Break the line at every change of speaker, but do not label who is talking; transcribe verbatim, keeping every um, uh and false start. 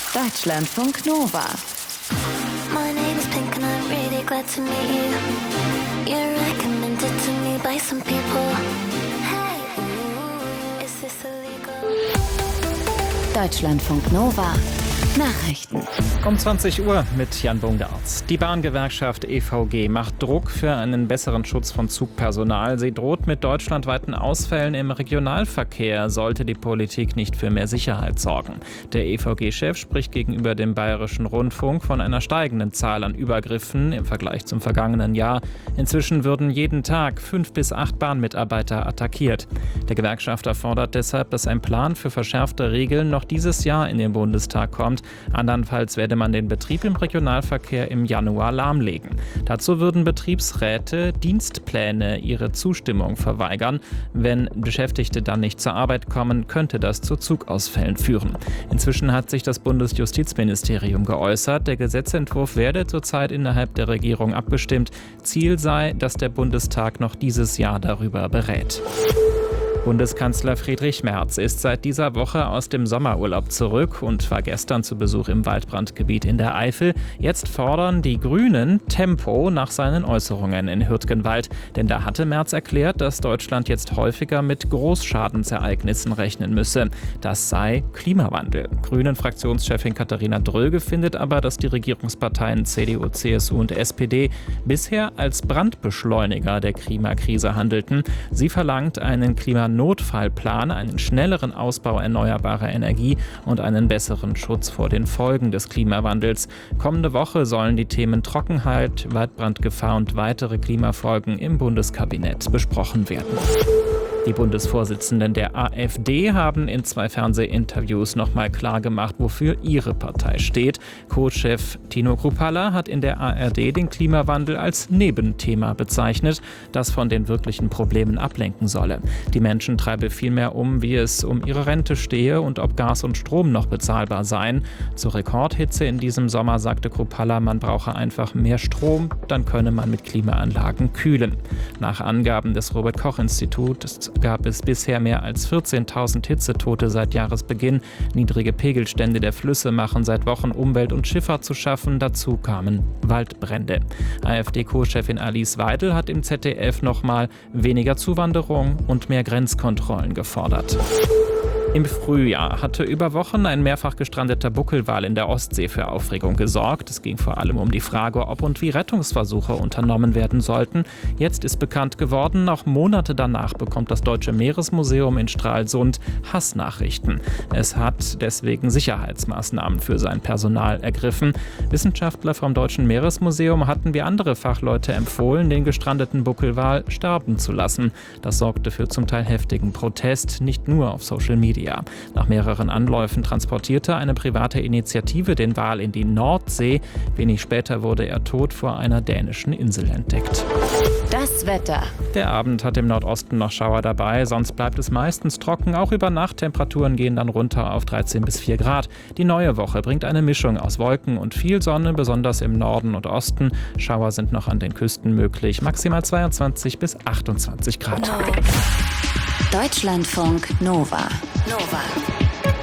Deutschlandfunk Nova.
My name is Pink and I'm really glad to meet you. You're recommended to me by some people. Hey, ooh, is this illegal?
Deutschlandfunk Nova. Nachrichten.
Um zwanzig Uhr mit Jan Bungartz. Die Bahngewerkschaft E V G macht Druck für einen besseren Schutz von Zugpersonal. Sie droht mit deutschlandweiten Ausfällen im Regionalverkehr, sollte die Politik nicht für mehr Sicherheit sorgen. Der E V G-Chef spricht gegenüber dem Bayerischen Rundfunk von einer steigenden Zahl an Übergriffen im Vergleich zum vergangenen Jahr. Inzwischen würden jeden Tag fünf bis acht Bahnmitarbeiter attackiert. Der Gewerkschafter fordert deshalb, dass ein Plan für verschärfte Regeln noch dieses Jahr in den Bundestag kommt. Andernfalls werde man den Betrieb im Regionalverkehr im Januar lahmlegen. Dazu würden Betriebsräte Dienstpläne ihre Zustimmung verweigern. Wenn Beschäftigte dann nicht zur Arbeit kommen, könnte das zu Zugausfällen führen. Inzwischen hat sich das Bundesjustizministerium geäußert. Der Gesetzentwurf werde zurzeit innerhalb der Regierung abgestimmt. Ziel sei, dass der Bundestag noch dieses Jahr darüber berät. Bundeskanzler Friedrich Merz ist seit dieser Woche aus dem Sommerurlaub zurück und war gestern zu Besuch im Waldbrandgebiet in der Eifel. Jetzt fordern die Grünen Tempo nach seinen Äußerungen in Hürtgenwald. Denn da hatte Merz erklärt, dass Deutschland jetzt häufiger mit Großschadensereignissen rechnen müsse. Das sei Klimawandel. Grünen-Fraktionschefin Katharina Dröge findet aber, dass die Regierungsparteien C D U, C S U und S P D bisher als Brandbeschleuniger der Klimakrise handelten. Sie verlangt einen Klimanotfallplan, einen schnelleren Ausbau erneuerbarer Energie und einen besseren Schutz vor den Folgen des Klimawandels. Kommende Woche sollen die Themen Trockenheit, Waldbrandgefahr und weitere Klimafolgen im Bundeskabinett besprochen werden. Die Bundesvorsitzenden der AfD haben in zwei Fernsehinterviews nochmal klargemacht, wofür ihre Partei steht. Co-Chef Tino Kruppalla hat in der A R D den Klimawandel als Nebenthema bezeichnet, das von den wirklichen Problemen ablenken solle. Die Menschen treibe vielmehr um, wie es um ihre Rente stehe und ob Gas und Strom noch bezahlbar seien. Zur Rekordhitze in diesem Sommer sagte Kruppalla, man brauche einfach mehr Strom, dann könne man mit Klimaanlagen kühlen. Nach Angaben des Robert-Koch-Instituts gab es bisher mehr als vierzehntausend Hitzetote seit Jahresbeginn. Niedrige Pegelstände der Flüsse machen seit Wochen Umwelt und Schifffahrt zu schaffen. Dazu kamen Waldbrände. AfD-Co-Chefin Alice Weidel hat im Z D F nochmal weniger Zuwanderung und mehr Grenzkontrollen gefordert. Im Frühjahr hatte über Wochen ein mehrfach gestrandeter Buckelwal in der Ostsee für Aufregung gesorgt. Es ging vor allem um die Frage, ob und wie Rettungsversuche unternommen werden sollten. Jetzt ist bekannt geworden, auch Monate danach bekommt das Deutsche Meeresmuseum in Stralsund Hassnachrichten. Es hat deswegen Sicherheitsmaßnahmen für sein Personal ergriffen. Wissenschaftler vom Deutschen Meeresmuseum hatten wie andere Fachleute empfohlen, den gestrandeten Buckelwal sterben zu lassen. Das sorgte für zum Teil heftigen Protest, nicht nur auf Social Media. Nach mehreren Anläufen transportierte eine private Initiative den Wal in die Nordsee. Wenig später wurde er tot vor einer dänischen Insel entdeckt.
Das Wetter.
Der Abend hat im Nordosten noch Schauer dabei, sonst bleibt es meistens trocken. Auch über Nacht. Temperaturen gehen dann runter auf dreizehn bis vier Grad. Die neue Woche bringt eine Mischung aus Wolken und viel Sonne, besonders im Norden und Osten. Schauer sind noch an den Küsten möglich. Maximal zweiundzwanzig bis achtundzwanzig Grad.
Deutschlandfunk Nova. Nova.